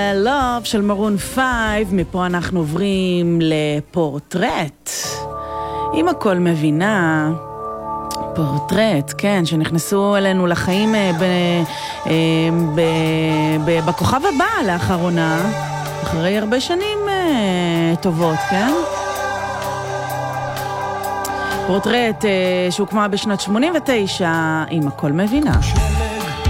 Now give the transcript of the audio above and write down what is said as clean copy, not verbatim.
Love של מרון 5, מפה אנחנו עוברים לפורטרט. אם הכל מבינה, פורטרט, כן, שנכנסו אלינו לחיים בכוכב הבא לאחרונה, אחרי הרבה שנים טובות, כן? פורטרט שהוקמה בשנת 89, אם הכל מבינה.